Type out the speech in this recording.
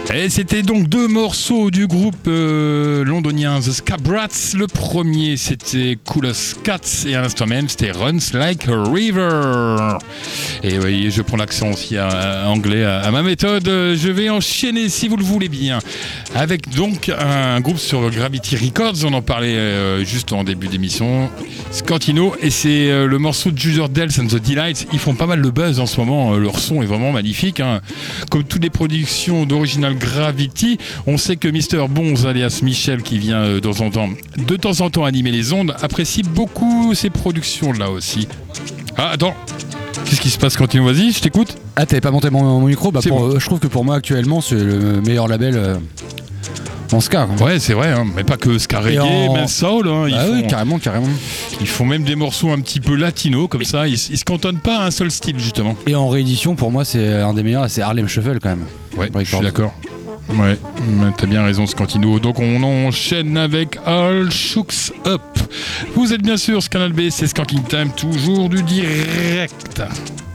Et c'était donc deux morceaux du groupe londonien The Scabrats. Le premier c'était Cool as Cats et à l'instant même c'était Runs Like a River. Et oui, je prends l'accent aussi anglais à ma méthode. Je vais enchaîner si vous le voulez bien avec donc un groupe sur Gravity Records. On en parlait juste en début d'émission. Scantino, et c'est le morceau de Juicer Dells and the Delights. Ils font pas mal de buzz en ce moment. Leur son est vraiment magnifique, hein. Comme toutes les productions d'Original Gravity, on sait que Mr. Bonz alias Michel, qui vient de temps en temps animer les ondes, apprécie beaucoup ces productions là aussi. Ah attends, qu'est-ce qui se passe Scantino? Vas-y, je t'écoute. Ah, t'avais pas monté mon micro? Bah bon. Je trouve que pour moi actuellement c'est le meilleur label en ska. Ouais, c'est vrai, hein. Mais pas que ska reggae, même soul. Hein. Oui, carrément. Ils font même des morceaux un petit peu latino comme ça. Ils se cantonnent pas à un seul style justement. Et en réédition, pour moi, c'est un des meilleurs. C'est Harlem Shuffle quand même. Ouais, je suis d'accord. Ouais, t'as bien raison Scantino. Donc on enchaîne avec All Shooks Up. Vous êtes bien sûr ce Canal B, c'est Skanking Time, toujours du direct.